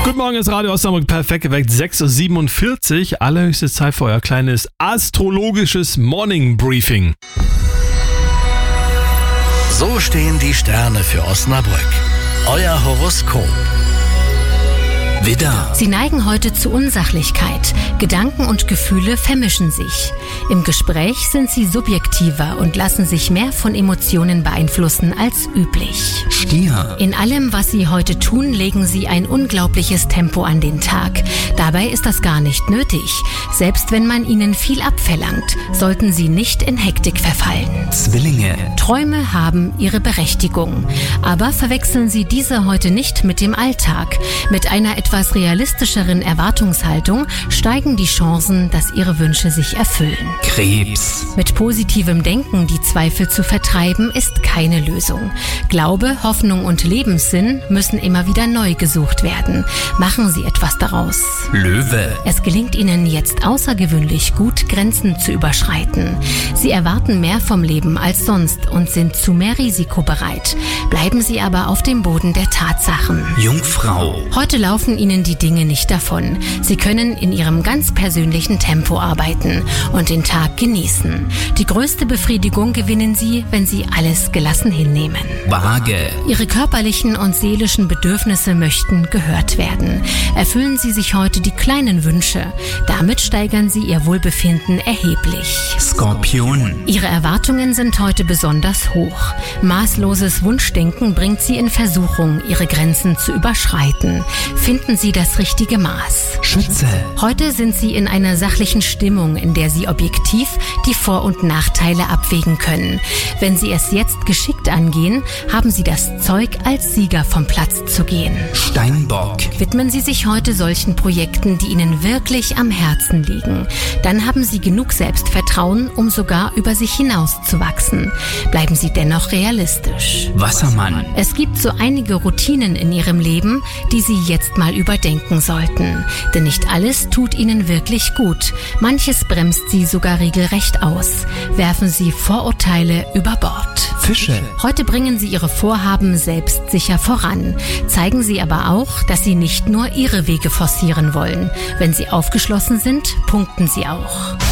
Guten Morgen, ist Radio Osnabrück perfekt geweckt, 6.47 Uhr. Allerhöchste Zeit für euer kleines astrologisches Morning Briefing. So stehen die Sterne für Osnabrück. Euer Horoskop. Widder. Sie neigen heute zu Unsachlichkeit. Gedanken und Gefühle vermischen sich. Im Gespräch sind Sie subjektiver und lassen sich mehr von Emotionen beeinflussen als üblich. Stier. In allem, was Sie heute tun, legen Sie ein unglaubliches Tempo an den Tag. Dabei ist das gar nicht nötig. Selbst wenn man Ihnen viel abverlangt, sollten Sie nicht in Hektik verfallen. Zwillinge. Träume haben ihre Berechtigung. Aber verwechseln Sie diese heute nicht mit dem Alltag. Mit einer etwas realistischeren Erwartungshaltung steigen die Chancen, dass Ihre Wünsche sich erfüllen. Krebs. Mit positivem Denken die Zweifel zu vertreiben, ist keine Lösung. Glaube, Hoffnung und Lebenssinn müssen immer wieder neu gesucht werden. Machen Sie etwas daraus. Löwe. Es gelingt Ihnen jetzt außergewöhnlich gut, Grenzen zu überschreiten. Sie erwarten mehr vom Leben als sonst und sind zu mehr Risiko bereit. Bleiben Sie aber auf dem Boden der Tatsachen. Jungfrau. Heute laufen Ihnen die Dinge nicht davon. Sie können in Ihrem ganz persönlichen Tempo arbeiten und den Tag genießen. Die größte Befriedigung gewinnen Sie, wenn Sie alles gelassen hinnehmen. Waage. Ihre körperlichen und seelischen Bedürfnisse möchten gehört werden. Erfüllen Sie sich heute die kleinen Wünsche. Damit steigern Sie Ihr Wohlbefinden erheblich. Skorpion. Ihre Erwartungen sind heute besonders hoch. Maßloses Wunschdenken bringt Sie in Versuchung, Ihre Grenzen zu überschreiten. Finden Sie das richtige Maß. Schütze. Heute sind Sie in einer sachlichen Stimmung, in der Sie objektiv die Vor- und Nachteile abwägen können. Wenn Sie es jetzt geschickt angehen, haben Sie das Zeug, als Sieger vom Platz zu gehen. Steinbock. Widmen Sie sich heute solchen Projekten, die Ihnen wirklich am Herzen liegen. Dann haben Sie genug Selbstvertrauen, um sogar über sich hinauszuwachsen. Bleiben Sie dennoch realistisch. Wassermann. Es gibt so einige Routinen in Ihrem Leben, die Sie jetzt mal überdenken sollten. Denn nicht alles tut Ihnen wirklich gut. Manches bremst Sie sogar regelrecht aus. Werfen Sie Vorurteile über Bord. Fische. Heute bringen Sie Ihre Vorhaben selbstsicher voran. Zeigen Sie aber auch, dass Sie nicht nur Ihre Wege forcieren wollen. Wenn Sie aufgeschlossen sind, punkten Sie auch.